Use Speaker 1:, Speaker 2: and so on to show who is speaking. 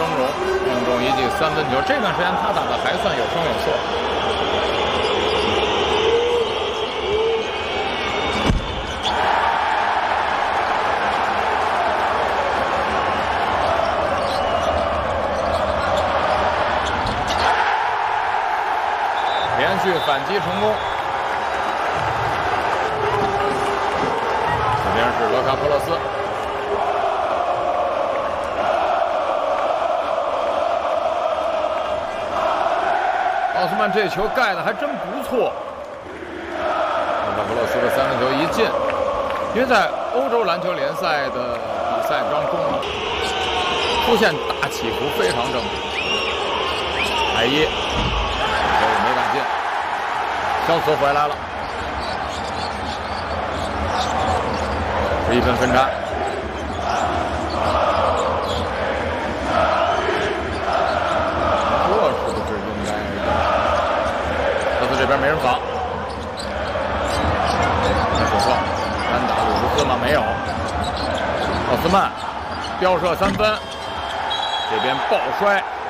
Speaker 1: 峥嵘命中一记3分球，这段时间他打的还算有声有色。连续反击成功。这边是勒卡普勒斯。 奥斯曼这球盖的还真不错，勒卡普勒斯的3分球一进，因为在欧洲篮球联赛的比赛当中啊，出现大起伏非常正常。海伊，球也没敢进，肖斯回来了，11分分差。 这边没人防，看手套，单打鲁斯吗？没有。奥斯曼飙射3分，这边爆摔。